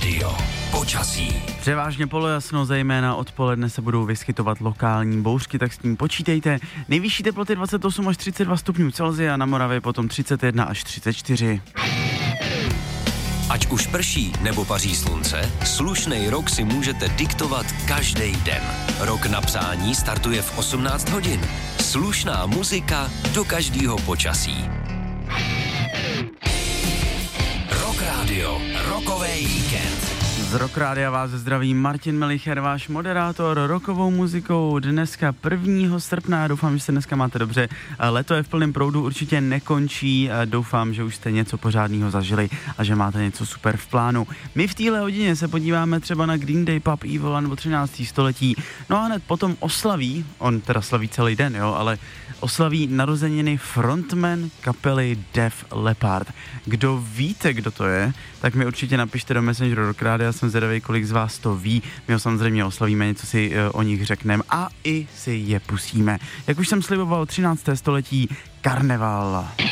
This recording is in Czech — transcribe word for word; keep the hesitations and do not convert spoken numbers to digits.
Rádio. Počasí. Převážně polojasno, zejména odpoledne se budou vyskytovat lokální bouřky, tak s tím počítejte. Nejvyšší teploty dvacet osm až třicet dva stupňů Celsia, na Moravě potom třicet jedna až třicet čtyři. Ať už prší nebo paří slunce, slušnej rok si můžete diktovat každý den. Rok na psání startuje v osmnáct hodin. Slušná muzika do každého počasí. Rock Radio, rokový víkend. Z Rock Rádia vás zdraví Martin Melicher, váš moderátor rokovou muzikou dneska prvního srpna. Doufám, že se dneska máte dobře. Leto je v plném proudu, určitě nekončí. Doufám, že už jste něco pořádného zažili a že máte něco super v plánu. My v téhle hodině se podíváme třeba na Green Day, Pub Evil nebo třinácté století. No a hned potom oslaví, on teda slaví celý den, jo, ale oslaví narozeniny frontman kapely Def Leppard. Kdo víte, kdo to je, tak mi určitě napište do Messengeru Rock Rádia, jsem zvědavý, kolik z vás to ví. My ho samozřejmě oslavíme, něco si uh, o nich řekneme a i si je pustíme. Jak už jsem sliboval, třinácté století, karneval.